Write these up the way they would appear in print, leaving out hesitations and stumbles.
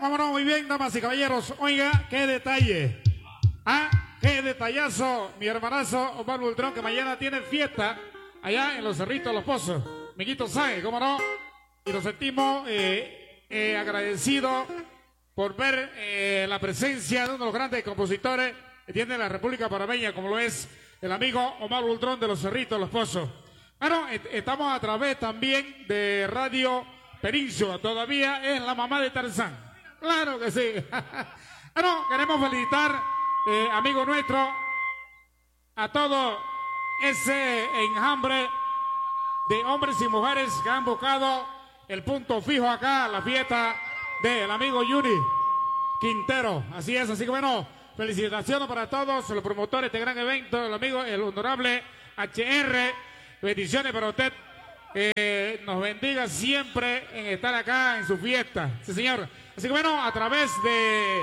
cómo no, muy bien, damas y caballeros. Oiga, qué detalle. Ah, qué detallazo, mi hermanazo Omar Bultrón, que mañana tiene fiesta allá en los Cerritos Los Pozos. Miguito Sáenz, cómo no. Y nos sentimos agradecidos por ver la presencia de uno de los grandes compositores que tiene la República Panameña, como lo es el amigo Omar Bultrón de los Cerritos Los Pozos. Bueno, estamos a través también de Radio Península, todavía es la mamá de Tarzán. Claro que sí. Bueno, queremos felicitar, amigo nuestro, a todo ese enjambre de hombres y mujeres que han buscado el punto fijo acá, la fiesta del amigo Yuri Quintero. Así es, así que bueno, felicitaciones para todos los promotores de este gran evento, el amigo, el honorable HR. Bendiciones para usted. Nos bendiga siempre en estar acá en su fiesta. Sí, señor. Así que bueno, a través de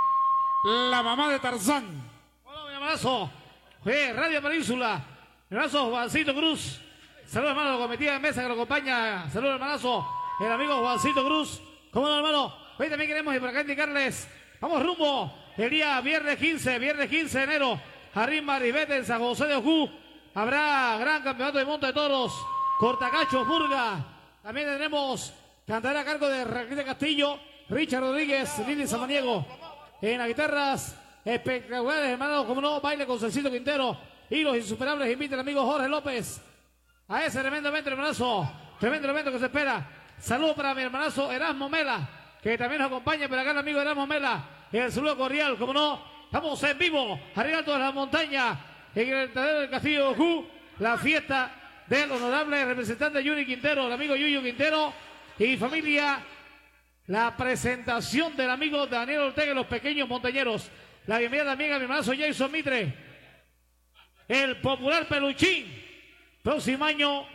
la mamá de Tarzán. Hola, mi abrazo. Radio Península. Mi abrazo, Juancito Cruz. Saludos, hermano, la comitiva de mesa que lo acompaña. Saludos, hermanazo. El amigo Juancito Cruz. ¿Cómo no, hermano? Hoy también queremos, y por acá indicarles, vamos rumbo el día viernes 15 de enero. Jarrín Maribete en San José de Ojú. Habrá gran campeonato de monta de toros. Cortacacho, Murga. También tendremos cantar a cargo de Raquel de Castillo, Richard Rodríguez, Lili Samaniego. En las guitarras espectaculares, hermano, como no, baile con Celcito Quintero. Y los insuperables invita el amigo Jorge López a ese tremendo evento, hermanazo. Tremendo evento que se espera. Saludos para mi hermanazo Erasmo Mela, que también nos acompaña, pero acá el amigo Erasmo Mela. El saludo cordial, como no. Estamos en vivo, arriba alto de la montaña, en el Tadeo del Castillo de Ojú, la fiesta del honorable representante Yuri Quintero, el amigo Yuyu Quintero y familia. La presentación del amigo Daniel Ortega y los pequeños montañeros. La bienvenida también a mi hermanazo Jason Mitre, el popular peluchín. Próximo año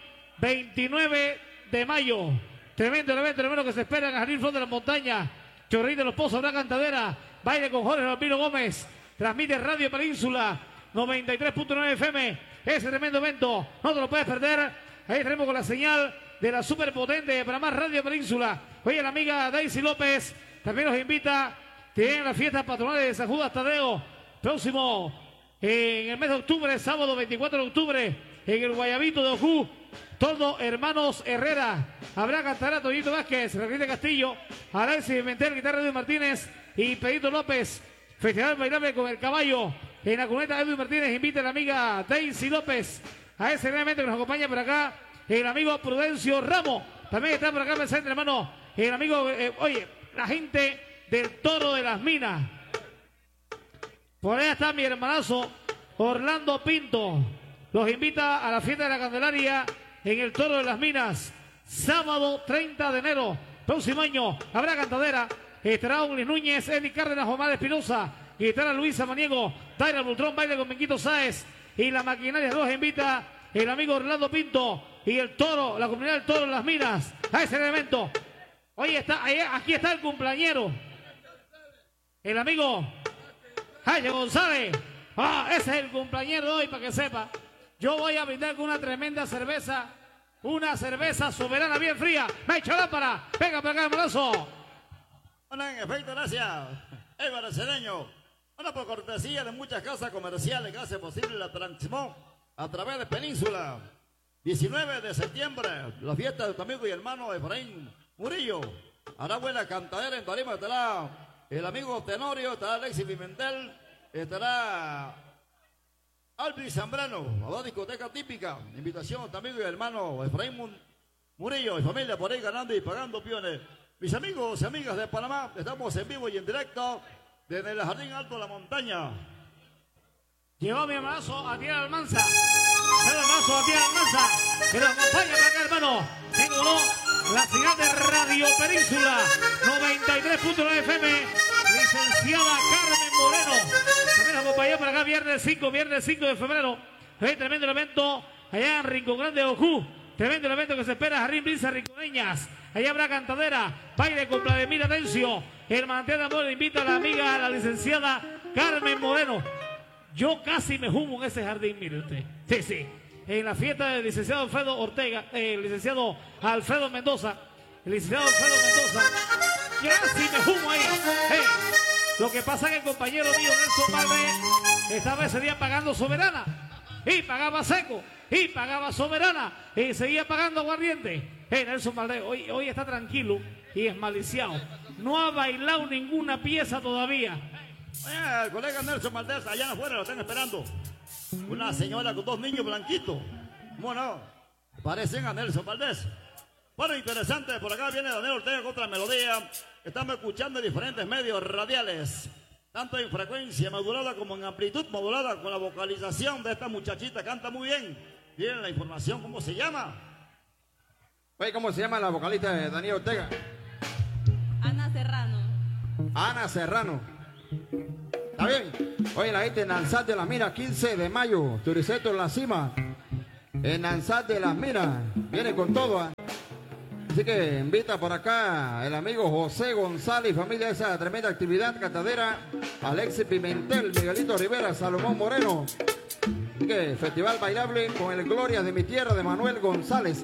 29 de mayo. Tremendo el evento, hermano, que se espera en Jardín Flor de la Montaña. Chorrín de los Pozos, habrá cantadera. Baile con Jorge Alpino Gómez. Transmite Radio Península 93.9 FM. Ese tremendo evento, no te lo puedes perder. Ahí estaremos con la señal de la superpotente de Panamá Radio Península. Oye, la amiga Daisy López también nos invita. Tienen las fiestas patronales de San Judas Tadeo. Próximo en el mes de octubre, sábado 24 de octubre, en el Guayabito de Ojú. Todos hermanos Herrera. Habrá cantar a Toñito Vázquez, Raquel de Castillo, Alexis Pimentel, guitarra Edwin Martínez y Pedrito López. Festival bailable con el caballo. En la cuneta Edwin Martínez invita a la amiga Daisy López a ese gran evento que nos acompaña por acá. El amigo Prudencio Ramos también está por acá presente, hermano. El amigo, oye, la gente del Toro de las Minas. Por allá está mi hermanazo Orlando Pinto. Los invita a la fiesta de la Candelaria en el Toro de las Minas. Sábado 30 de enero. Próximo año habrá cantadera. Estará Luis Núñez, Eli Cárdenas, Omar Espinosa. Y estará Luisa Maniego, Taira Bultrón, baile con Minguito Sáez. Y la maquinaria 2 invita el amigo Orlando Pinto. Y el Toro, la comunidad del Toro de las Minas. A ese evento. Oye, aquí está el cumpleañero. El amigo Jaime González. Ese es el cumpleañero de hoy, para que sepa. Yo voy a brindar con una tremenda cerveza. Una cerveza soberana bien fría. Me ha hecho lámpara. Venga para acá, hermanazo. Bueno, en efecto, gracias. Álvaro Cedeño. Bueno, por cortesía de muchas casas comerciales que hace posible la transmisión a través de Península. 19 de septiembre, la fiesta de tu amigo y hermano Efraín Murillo. Hará buena cantadera en Tarima. Estará el amigo Tenorio, estará Alexis Pimentel, estará Albi Zambrano, a la discoteca típica. Invitación a tu amigo y hermano Efraín Murillo y familia por ahí ganando y pagando piones. Mis amigos y amigas de Panamá, estamos en vivo y en directo desde el Jardín Alto de la Montaña. Llegó mi hermanazo Atiel Almanza. El hermanazo Atiel Almanza, que nos acompaña para acá, hermano. Tengo la señal de Radio Península 93.9 FM. Licenciada Carmen Moreno. También nos acompañó para acá viernes 5 de febrero. Hay tremendo evento allá en Rincón Grande de Ojú. Tremendo evento que se espera, Jarrín Brisa Rinconeñas. Allá habrá cantadera, baile con Vladimir Atencio. El manantial de amor invita a la amiga, a la licenciada Carmen Moreno. Yo casi me humo en ese jardín, mire usted. Sí, sí. En la fiesta del licenciado Alfredo Ortega, el licenciado Alfredo Mendoza. El licenciado Alfredo Mendoza. Casi me humo ahí. Lo que pasa es que el compañero mío Nelson Valdés estaba ese día pagando soberana. Y pagaba seco. Y pagaba soberana. Y seguía pagando aguardiente. Nelson Valdés hoy está tranquilo y es maliciado. No ha bailado ninguna pieza todavía. Oye, el colega Nelson Valdés, allá afuera lo están esperando. Una señora con 2 niños blanquitos. ¿Cómo no? Parecen a Nelson Valdés. Bueno, interesante, por acá viene Daniel Ortega con otra melodía. Estamos escuchando en diferentes medios radiales, tanto en frecuencia modulada como en amplitud modulada, con la vocalización de esta muchachita. Canta muy bien. Miren la información, ¿cómo se llama? Oye, ¿cómo se llama la vocalista de Daniel Ortega? Ana Serrano. Ana Serrano. ¿Está bien? Oye, la gente en Alzad de las Minas, 15 de mayo, Turiceto en la cima. En Alzad de las Minas, viene con todo. Así que invita por acá el amigo José González y familia a esa tremenda actividad catadera. Alexis Pimentel, Miguelito Rivera, Salomón Moreno. Así que festival bailable con el Gloria de mi tierra de Manuel González.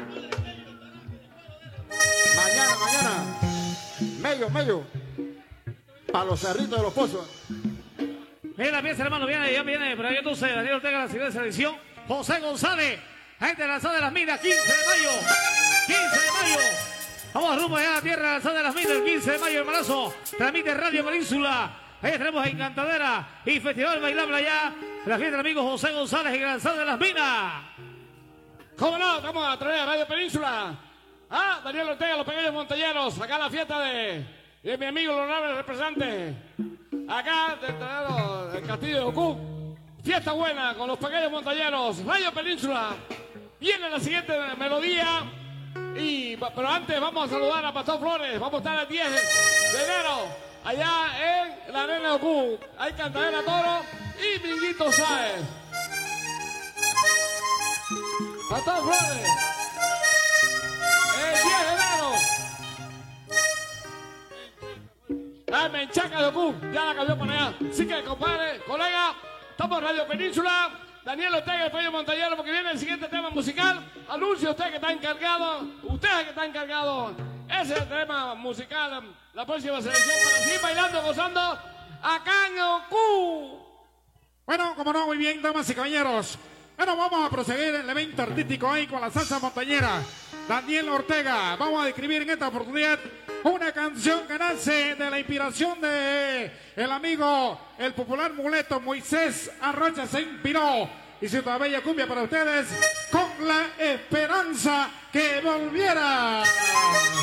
Mañana. Mello. Para los cerritos de los pozos. Mira la pieza, hermano, ya viene, pero ahí entonces Daniel Ortega, la siguiente selección. José González, gente de la Alzada de las Minas, 15 de mayo. 15 de mayo. Vamos rumbo allá a la tierra de la Alzada de las Minas, el 15 de mayo, hermanazo. Transmite Radio Península. Ahí tenemos Encantadera y Festival Bailable allá. La gente del amigo José González en la Alzada de las Minas. ¿Cómo no? Estamos a través de Radio Península. Daniel Ortega, los pequeños montañeros. Acá la fiesta de mi amigo, el honorable representante. Acá, del Castillo de Ocú. Fiesta buena con los pequeños montañeros. Radio Península. Viene la siguiente melodía. Pero antes vamos a saludar a Pastor Flores. Vamos a estar el 10 de enero allá en la Arena de Ocú. Hay Cantadera Toro y Minguito Sáez. Pastor Flores. El 10 de enero. La Menchaca de Ocú. Ya la cambió para allá. Así que, compadre, colega, estamos en Radio Península. Daniel Ortega, el Pello Montañero, porque viene el siguiente tema musical. Anuncie usted que está encargado. Usted es el que está encargado. Ese es el tema musical. La próxima selección para seguir bailando, gozando acá en Ocú. Bueno, como no, muy bien, damas y caballeros. Bueno, vamos a proseguir el evento artístico ahí con la salsa montañera. Daniel Ortega, vamos a describir en esta oportunidad una canción que nace de la inspiración de el amigo, el popular muleto Moisés Arrocha. Se inspiró, hizo una bella cumbia para ustedes con la esperanza que volviera.